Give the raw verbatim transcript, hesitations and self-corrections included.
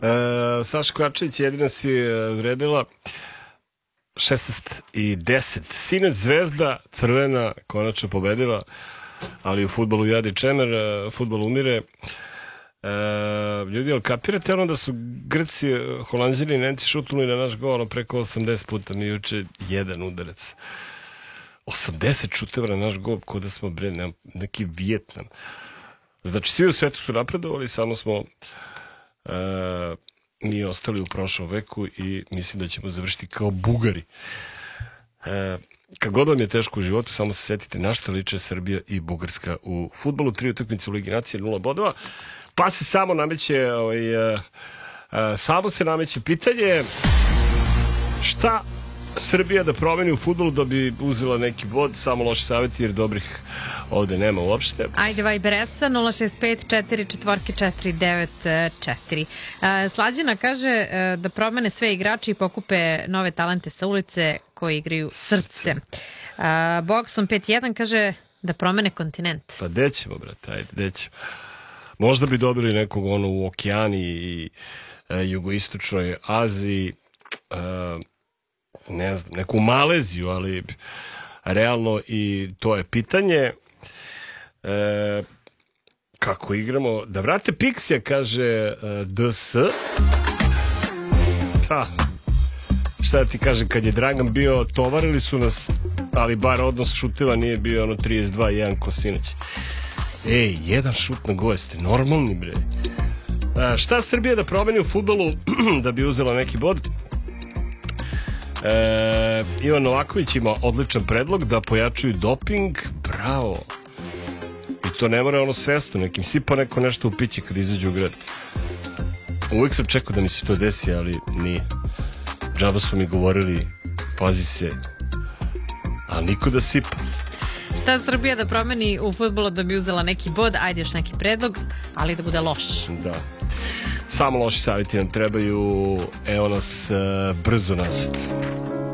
E, Saša Kovačević jedina si vredila šesnaest i deset. Sinoć Zvezda crvena konačno pobedila, ali u fudbalu jadi čemer, fudbal umire. E, ljudi, ali kapirate ono da su Grci, Holanđani i Nemci šutnuli na naš gol preko osamdeset puta, mi juče jedan udarac. osamdeset šuteva na naš gol, kod da smo bre, ne, neki Vijetnam. Znači, svi u svetu su napredovali, samo smo e, mi ostali u prošlom veku i mislim da ćemo završiti kao Bugari. E, kad god vam je teško u životu, samo se setite na šta liče Srbija i Bugarska u fudbalu. Tri utakmice u Ligi nacije, nula bodova. Pa se samo nameće, ovaj, e, e, samo se nameće pitanje šta Srbija da promeni u fudbalu da bi uzela neki bod. Samo loši savjeti jer dobrih ovde nema uopšte. Ajde Viber S A nula šest pet četiri četiri četiri devet četiri. Slađana kaže da promene sve igrači i pokupe nove talente sa ulice koji igraju srcem. Bokson pet jedan kaže da promene kontinent. Pa gde ćemo, brate, ajde, gde ćemo. Možda bi dobili nekog ono u Okeani i e, jugoistočnoj Aziji, e, ne znam, neku Maleziju, ali realno i to je pitanje. E, kako igramo? Da vrate Pixija, kaže e, D S. Ha, šta da ti kažem, kad je Dragan bio, tovarili su nas, ali bar odnos šuteva nije bio ono trideset dva jedan ko sinoć. Ej, jedan šut na gol, ste normalni, bre. E, šta Srbija da promeni u fudbalu da bi uzela neki bod? E, Ivan Novaković ima odličan predlog da pojačuju doping. Bravo. I to ne mora ono svesno, nekim sipa neko nešto u pići kad izađe u grad. Uvijek sam čekao da mi se to desi, ali nije. Džaba su mi govorili, pazi se, ali niko da sipa. Šta Srbija da promeni u fudbalu da bi uzela neki bod? Ajde još neki predlog, ali da bude loš. Da. Samo loši savjeti nam trebaju. Evo nas uh, brzo nazad.